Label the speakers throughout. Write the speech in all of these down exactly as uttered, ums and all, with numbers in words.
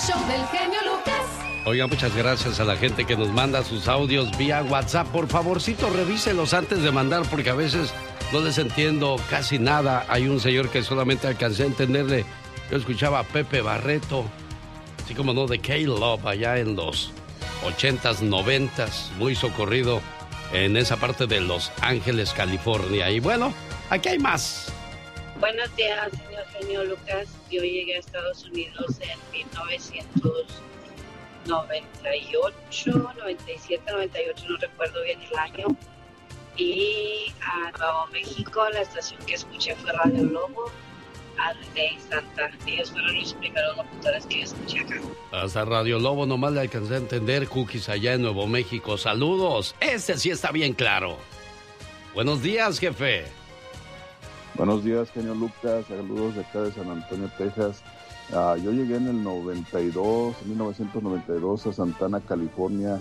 Speaker 1: show del genio Lucas.
Speaker 2: Oiga, muchas gracias a la gente que nos manda sus audios vía WhatsApp. Por favorcito, revíselos antes de mandar, porque a veces no les entiendo casi nada. Hay un señor que solamente alcancé a entenderle. Yo escuchaba a Pepe Barreto, así como no, de K-Love, allá en los ochentas, noventas, muy socorrido en esa parte de Los Ángeles, California. Y bueno, aquí hay más.
Speaker 3: Buenos días, señor genio Lucas. Yo llegué a Estados Unidos en mil novecientos noventa y ocho, noventa y siete, noventa y ocho, no recuerdo bien el año. Y a Nuevo México, la estación que escuché fue Radio Lobo, Adelaide y Santa. Ellos fueron los primeros locutores que yo escuché acá.
Speaker 2: Hasta Radio Lobo nomás le alcancé a entender, Cookies, allá en Nuevo México. Saludos, este sí está bien claro. Buenos días, jefe.
Speaker 4: Buenos días, genio Lucas. Saludos de acá de San Antonio, Texas. Uh, yo llegué en el noventa y dos, en mil novecientos noventa y dos a Santana, California,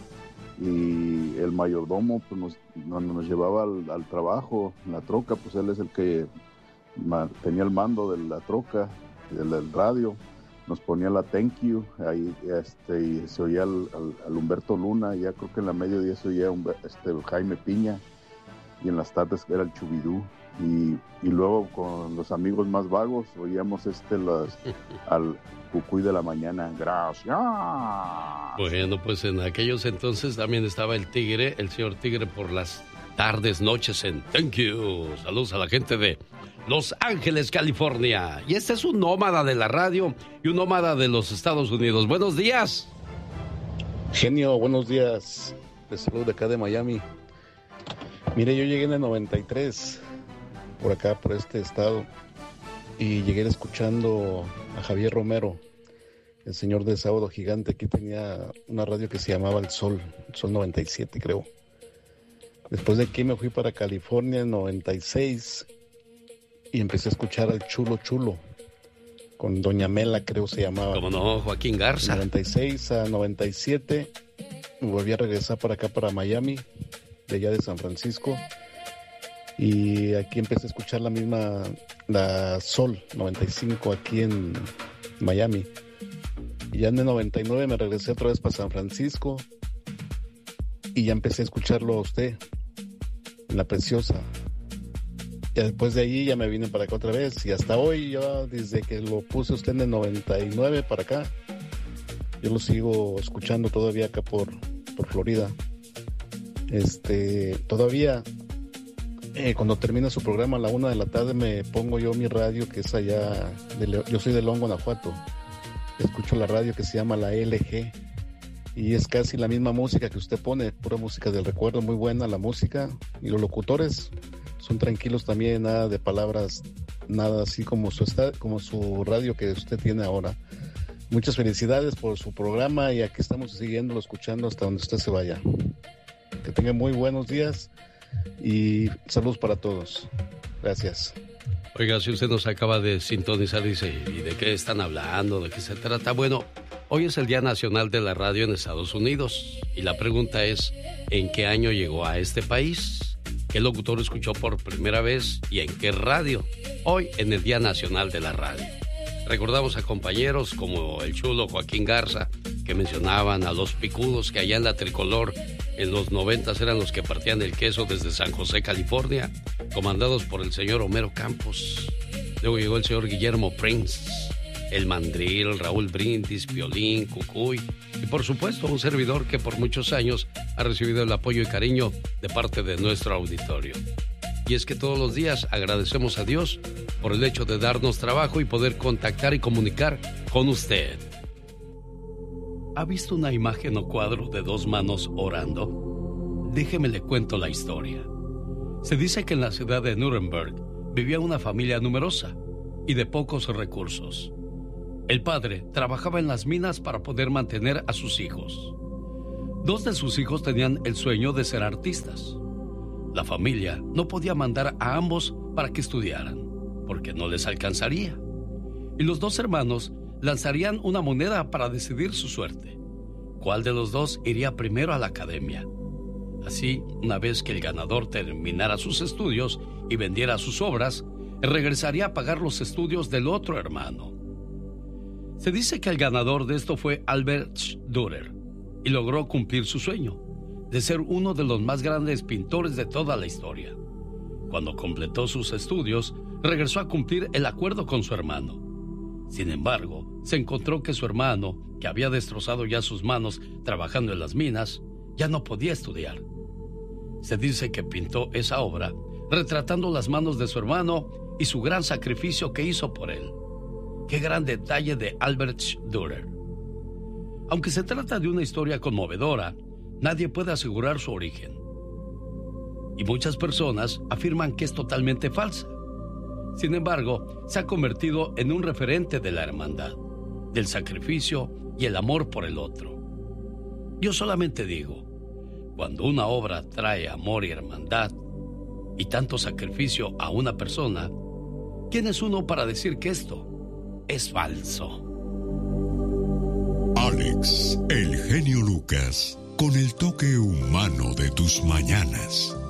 Speaker 4: y el mayordomo pues, nos, cuando nos llevaba al, al trabajo, la troca, pues él es el que ma, tenía el mando de la troca, del, del radio, nos ponía la thank you, ahí este, y se oía al, al, al Humberto Luna, y ya creo que en la mediodía se oía un, este, Jaime Piña, y en las tardes era el Chubidú. Y, y luego con los amigos más vagos oíamos este las, al Cucuy de la mañana. Gracias.
Speaker 2: Bueno, pues en aquellos entonces también estaba el Tigre, el señor Tigre, por las tardes, noches en Thank You. Saludos a la gente de Los Ángeles, California. Y este es un nómada de la radio y un nómada de los Estados Unidos. Buenos días.
Speaker 5: Genio, buenos días. Les saludo de acá de Miami. Mire, yo llegué en el noventa y tres, por acá, por este estado, y llegué escuchando a Javier Romero, el señor de Sábado Gigante. Aquí tenía una radio que se llamaba El Sol, El Sol noventa y siete, creo. Después de aquí me fui para California en noventa y seis y empecé a escuchar al Chulo Chulo, con Doña Mela, creo se llamaba.
Speaker 2: ¿Cómo no? Joaquín Garza.
Speaker 5: De noventa y seis a noventa y siete me volví a regresar para acá, para Miami, de allá de San Francisco, y aquí empecé a escuchar la misma, la Sol noventa y cinco aquí en Miami, y ya en el noventa y nueve me regresé otra vez para San Francisco y ya empecé a escucharlo a usted en La Preciosa. Ya después de ahí ya me vine para acá otra vez, y hasta hoy, yo desde que lo puse usted en el noventa y nueve para acá, yo lo sigo escuchando todavía acá por, por Florida. Este, todavía eh, cuando termina su programa a la una de la tarde me pongo yo mi radio, que es allá de Le- yo soy de León, Guanajuato. Escucho la radio que se llama la L G, y es casi la misma música que usted pone, pura música del recuerdo, muy buena la música, y los locutores son tranquilos también, nada de palabras, nada así como su esta- como su radio que usted tiene ahora. Muchas felicidades por su programa, y aquí estamos siguiéndolo, escuchando hasta donde usted se vaya. Que tengan muy buenos días y saludos para todos. Gracias.
Speaker 2: Oiga, si usted nos acaba de sintonizar, dice, ¿y de qué están hablando? ¿De qué se trata? Bueno, hoy es el Día Nacional de la Radio en Estados Unidos, y la pregunta es, ¿en qué año llegó a este país? ¿Qué locutor escuchó por primera vez y en qué radio? Hoy en el Día Nacional de la Radio. Recordamos a compañeros como el chulo Joaquín Garza, que mencionaban a los picudos que allá en la Tricolor en los noventas eran los que partían el queso desde San José, California, comandados por el señor Homero Campos. Luego llegó el señor Guillermo Prince, el Mandril, Raúl Brindis, Piolín, Cucuy, y por supuesto un servidor que por muchos años ha recibido el apoyo y cariño de parte de nuestro auditorio. Y es que todos los días agradecemos a Dios por el hecho de darnos trabajo y poder contactar y comunicar con usted. ¿Ha visto una imagen o cuadro de dos manos orando? Déjeme le cuento la historia. Se dice que en la ciudad de Nuremberg vivía una familia numerosa y de pocos recursos. El padre trabajaba en las minas para poder mantener a sus hijos. Dos de sus hijos tenían el sueño de ser artistas. La familia no podía mandar a ambos para que estudiaran, porque no les alcanzaría. Y los dos hermanos lanzarían una moneda para decidir su suerte. ¿Cuál de los dos iría primero a la academia? Así, una vez que el ganador terminara sus estudios y vendiera sus obras, regresaría a pagar los estudios del otro hermano. Se dice que el ganador de esto fue Albert Dürer y logró cumplir su sueño de ser uno de los más grandes pintores de toda la historia. Cuando completó sus estudios, regresó a cumplir el acuerdo con su hermano. Sin embargo, se encontró que su hermano, que había destrozado ya sus manos trabajando en las minas, ya no podía estudiar. Se dice que pintó esa obra retratando las manos de su hermano y su gran sacrificio que hizo por él. ¡Qué gran detalle de Albert Dürer! Aunque se trata de una historia conmovedora, nadie puede asegurar su origen. Y muchas personas afirman que es totalmente falsa. Sin embargo, se ha convertido en un referente de la hermandad, del sacrificio y el amor por el otro. Yo solamente digo, cuando una obra trae amor y hermandad y tanto sacrificio a una persona, ¿quién es uno para decir que esto es falso?
Speaker 1: Alex, el genio Lucas, con el toque humano de tus mañanas.